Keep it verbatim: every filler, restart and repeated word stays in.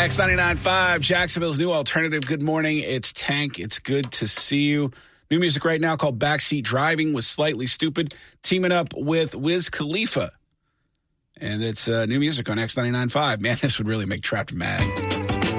X ninety-nine point five, Jacksonville's new alternative. Good morning. It's Tank. It's good to see you. New music right now called Backseat Driving with Slightly Stupid, teaming up with Wiz Khalifa. And it's uh, new music on X ninety-nine point five. Man, this would really make Trapped mad.